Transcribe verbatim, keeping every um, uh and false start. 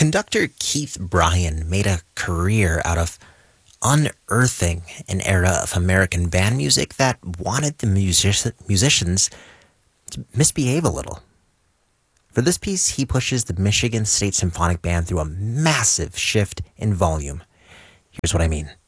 Conductor Keith Bryan made a career out of unearthing an era of American band music that wanted the music- musicians to misbehave a little. For this piece, he pushes the Michigan State Symphonic Band through a massive shift in volume. Here's what I mean.